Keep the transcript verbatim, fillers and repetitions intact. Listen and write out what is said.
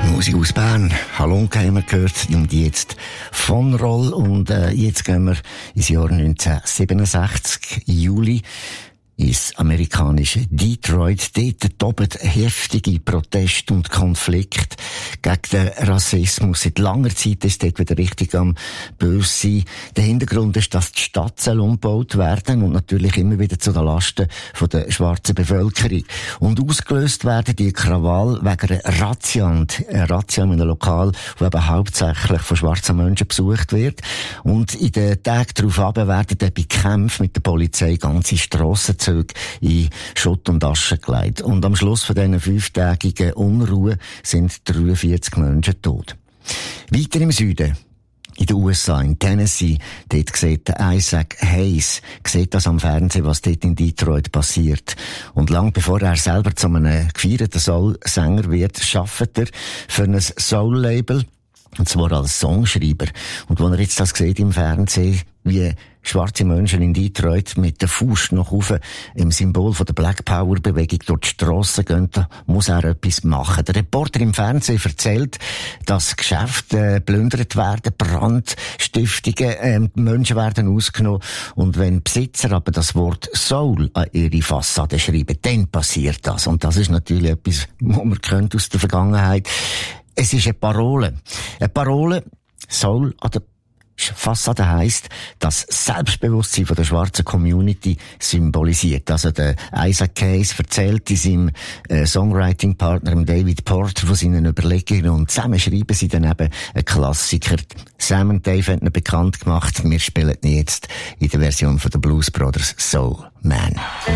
Musik aus Bern. Hallo, haben wir gehört. Und jetzt von Roll. Und äh, jetzt gehen wir ins Jahr neunzehnhundertsiebenundsechzig, Juli, ins amerikanische Detroit. Dort toben heftige Proteste und Konflikte gegen den Rassismus. Seit langer Zeit ist dort wieder richtig am böse sein. Der Hintergrund ist, dass die Stadt soll umgebaut werden und natürlich immer wieder zu den Lasten von der schwarzen Bevölkerung. Und ausgelöst werden die Krawall wegen einer Razzia, und eine Razzia in einem Lokal, wo eben hauptsächlich von schwarzen Menschen besucht wird. Und in den Tagen darauf ab werden dann bei Kämpfen mit der Polizei ganze Strassenzüge in Schutt und Asche gelegt. Und am Schluss von diesen fünftägigen Unruhe sind dreiundvierzig Menschen tot. Weiter im Süden, in den U S A, in Tennessee, dort sieht der Isaac Hayes, sieht das am Fernsehen, was dort in Detroit passiert. Und lang bevor er selber zu einem gefeierten Soul-Sänger wird, arbeitet er für ein Soul-Label, und zwar als Songschreiber. Und wenn er jetzt das sieht im Fernsehen, wie schwarze Menschen in Detroit mit der Faust noch auf im Symbol von der Black Power Bewegung durch die Strassen gehen, da muss er etwas machen. Der Reporter im Fernsehen erzählt, dass Geschäfte äh, plündert werden, Brandstiftungen, äh, Menschen werden ausgenommen. Und wenn Besitzer aber das Wort Soul an ihre Fassade schreiben, dann passiert das. Und das ist natürlich etwas, was man kennt aus der Vergangenheit. Es ist eine Parole. Eine Parole, Soul an der Fassade heisst, das Selbstbewusstsein von der schwarzen Community symbolisiert. Also der Isaac Hayes erzählt in seinem äh, Songwriting-Partner David Porter von seinen Überlegungen, und zusammen schreiben sie dann eben einen Klassiker. Sam und Dave haben ihn bekannt gemacht. Wir spielen ihn jetzt in der Version von den Blues Brothers, Soul Man.